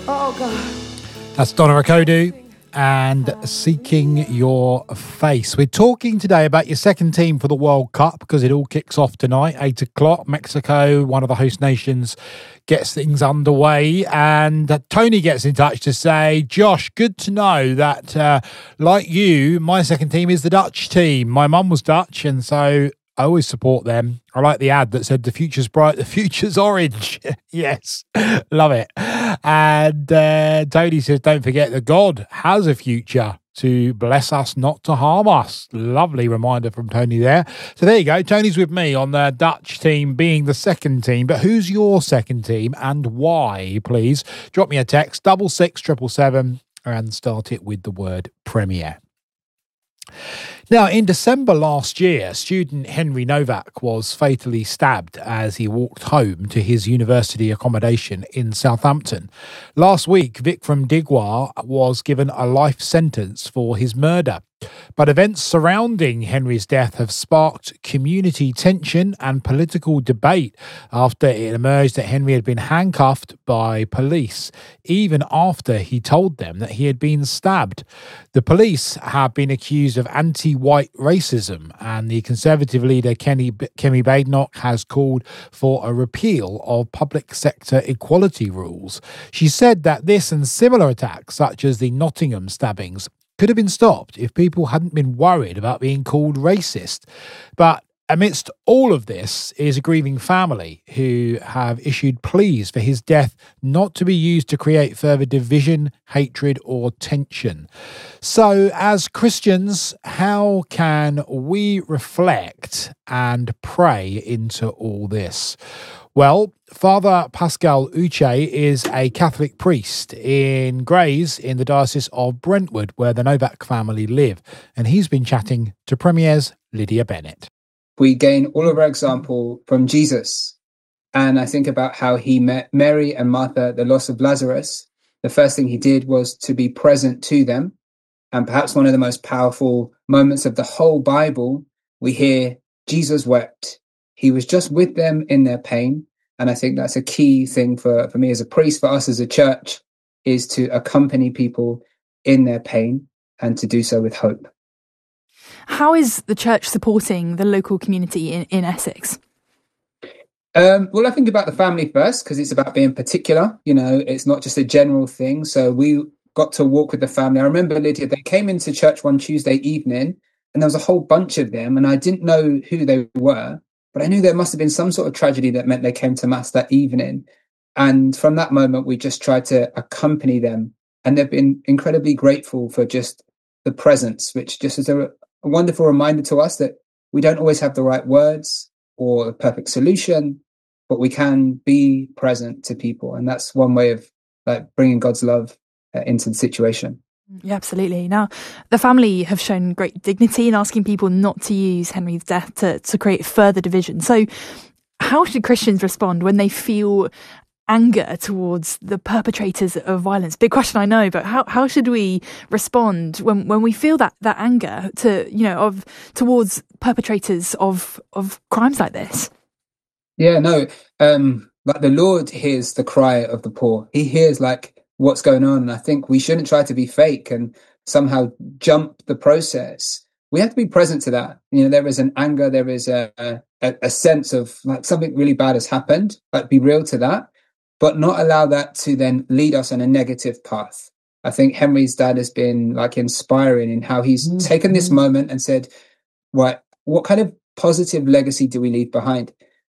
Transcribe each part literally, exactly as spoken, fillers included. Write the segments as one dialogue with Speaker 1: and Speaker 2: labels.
Speaker 1: Oh, God.
Speaker 2: That's Donna Rakodu and Seeking Your Face. We're talking today about your second team for the World Cup because it all kicks off tonight, eight o'clock. Mexico, one of the host nations, gets things underway. And uh, Tony gets in touch to say, Josh, good to know that, uh, like you, my second team is the Dutch team. My mum was Dutch, and so I always support them. I like the ad that said, the future's bright, the future's orange. Yes, love it. And uh, Tony says, don't forget that God has a future to bless us, not to harm us. Lovely reminder from Tony there. So there you go. Tony's with me on the Dutch team being the second team. But who's your second team and why, please? Drop me a text, double six, triple seven, and start it with the word Premier. Now, in December last year, student Henry Novak was fatally stabbed as he walked home to his university accommodation in Southampton. Last week, Vikram Digwar was given a life sentence for his murder. But events surrounding Henry's death have sparked community tension and political debate after it emerged that Henry had been handcuffed by police, even after he told them that he had been stabbed. The police have been accused of anti-white racism, and the Conservative leader Kenny, Kemi Badenoch has called for a repeal of public sector equality rules. She said that this and similar attacks, such as the Nottingham stabbings, could have been stopped if people hadn't been worried about being called racist. But amidst all of this is a grieving family who have issued pleas for his death not to be used to create further division, hatred, or tension. So, as Christians, how can we reflect and pray into all this? Well, Father Pascal Uche is a Catholic priest in Grays in the Diocese of Brentwood, where the Novak family live, and he's been chatting to Premier's Lydia Bennett.
Speaker 3: We gain all of our example from Jesus, and I think about how he met Mary and Martha at the loss of Lazarus. The first thing he did was to be present to them, and perhaps one of the most powerful moments of the whole Bible, we hear Jesus wept. He was just with them in their pain. And I think that's a key thing for, for me as a priest, for us as a church, is to accompany people in their pain and to do so with hope.
Speaker 4: How is the church supporting the local community in, in Essex?
Speaker 3: Um, well, I think about the family first, because it's about being particular. You know, it's not just a general thing. So we got to walk with the family. I remember, Lydia, they came into church one Tuesday evening, and there was a whole bunch of them, and I didn't know who they were. But I knew there must have been some sort of tragedy that meant they came to Mass that evening. And from that moment, we just tried to accompany them. And they've been incredibly grateful for just the presence, which just is a, a wonderful reminder to us that we don't always have the right words or a perfect solution, but we can be present to people. And that's one way of like bringing God's love uh, into the situation.
Speaker 4: Yeah, absolutely. Now, the family have shown great dignity in asking people not to use Henry's death to, to create further division. So how should Christians respond when they feel anger towards the perpetrators of violence? Big question, I know, but how, how should we respond when, when we feel that, that anger to, you know, of towards perpetrators of, of crimes like this?
Speaker 3: Yeah, no, um, like the Lord hears the cry of the poor. He hears like what's going on. And I think we shouldn't try to be fake and somehow jump the process. We have to be present to that. You know, there is an anger, there is a, a, a sense of like something really bad has happened, but be real to that, but not allow that to then lead us on a negative path. I think Henry's dad has been like inspiring in how he's mm-hmm. taken this moment and said, right, what kind of positive legacy do we leave behind?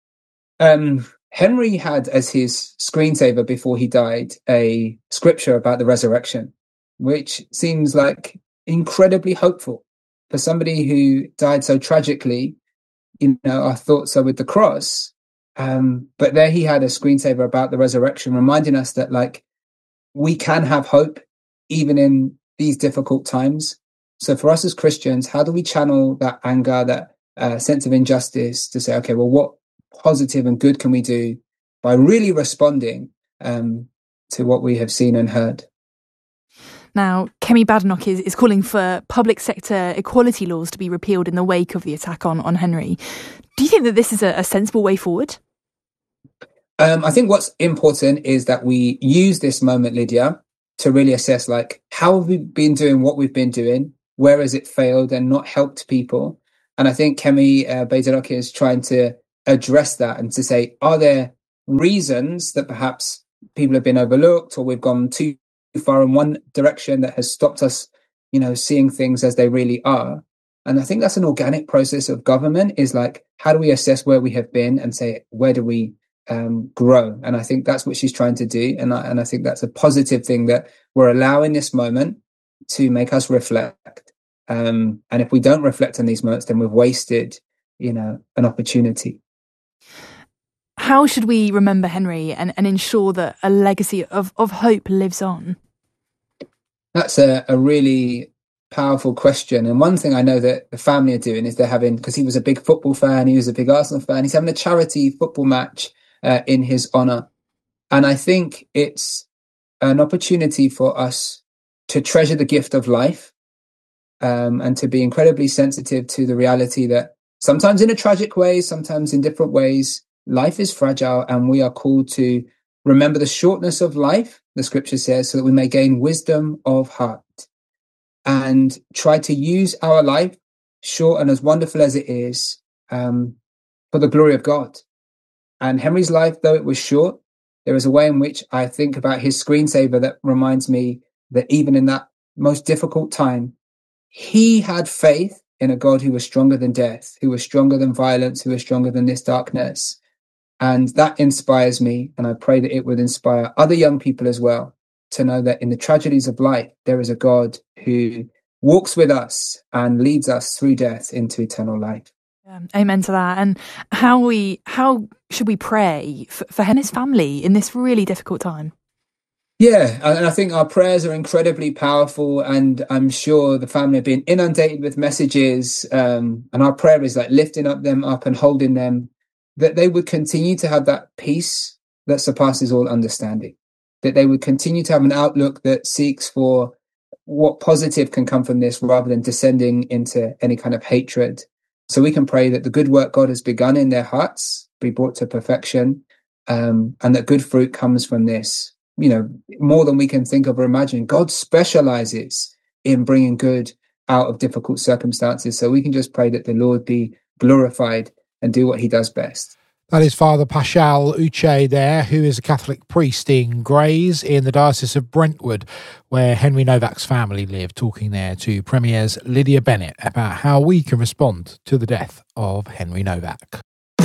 Speaker 3: Um, Henry had as his screensaver before he died a scripture about the resurrection, which seems like incredibly hopeful for somebody who died so tragically. You know, our thoughts are with the cross. Um, but there he had a screensaver about the resurrection, reminding us that like we can have hope even in these difficult times. So for us as Christians, how do we channel that anger, that uh, sense of injustice to say, okay, well, what positive and good can we do by really responding um, to what we have seen and heard?
Speaker 4: Now, Kemi Badenoch is, is calling for public sector equality laws to be repealed in the wake of the attack on, on Henry. Do you think that this is a, a sensible way forward?
Speaker 3: Um, I think what's important is that we use this moment, Lydia, to really assess, like, how have we been doing what we've been doing? Where has it failed and not helped people? And I think Kemi uh, Beideroki is trying to address that and to say, are there reasons that perhaps people have been overlooked, or we've gone too far in one direction that has stopped us, you know, seeing things as they really are? And I think that's an organic process of government, is like, how do we assess where we have been and say, where do we um, grow? And I think that's what she's trying to do. And I, and I think that's a positive thing, that we're allowing this moment to make us reflect. Um, and if we don't reflect on these moments, then we've wasted, you know, an opportunity.
Speaker 4: How should we remember Henry and, and ensure that a legacy of, of hope lives on?
Speaker 3: That's a, a really powerful question. And one thing I know that the family are doing is they're having, because he was a big football fan, he was a big Arsenal fan, he's having a charity football match uh, in his honour. And I think it's an opportunity for us to treasure the gift of life, um, and to be incredibly sensitive to the reality that sometimes in a tragic way, sometimes in different ways, life is fragile, and we are called to remember the shortness of life, the scripture says, so that we may gain wisdom of heart, and try to use our life, short and as wonderful as it is, um, for the glory of God. And Henry's life, though it was short, there is a way in which I think about his screensaver that reminds me that even in that most difficult time, he had faith in a God who was stronger than death, who was stronger than violence, who was stronger than this darkness. And that inspires me. And I pray that it would inspire other young people as well, to know that in the tragedies of life, there is a God who walks with us and leads us through death into eternal life.
Speaker 4: Um, amen to that. And how we how should we pray for, for Henry's family in this really difficult time?
Speaker 3: Yeah, and I think our prayers are incredibly powerful, and I'm sure the family have been inundated with messages, um, and our prayer is like lifting up them up and holding them, that they would continue to have that peace that surpasses all understanding, that they would continue to have an outlook that seeks for what positive can come from this rather than descending into any kind of hatred. So we can pray that the good work God has begun in their hearts be brought to perfection, um, and that good fruit comes from this. You know, more than we can think of or imagine. God specializes in bringing good out of difficult circumstances. So we can just pray that the Lord be glorified and do what he does best.
Speaker 2: That is Father Pashal Uche there, who is a Catholic priest in Grays in the Diocese of Brentwood, where Henry Novak's family live, talking there to Premier's Lydia Bennett about how we can respond to the death of Henry Novak.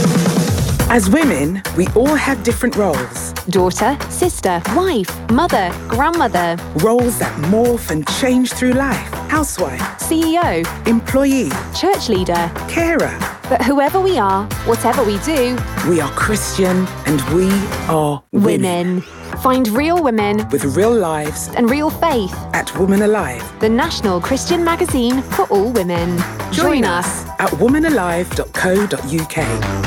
Speaker 1: As women, we all have different roles.
Speaker 5: Daughter, sister, wife, mother, grandmother.
Speaker 1: Roles that morph and change through life. Housewife,
Speaker 5: C E O,
Speaker 1: employee,
Speaker 5: church leader,
Speaker 1: carer.
Speaker 5: But whoever we are, whatever we do,
Speaker 1: we are Christian and we are women.
Speaker 5: women. Find real women
Speaker 1: with real lives
Speaker 5: and real faith
Speaker 1: at Woman Alive,
Speaker 5: the national Christian magazine for all women.
Speaker 1: Join, Join us at woman alive dot co dot uk.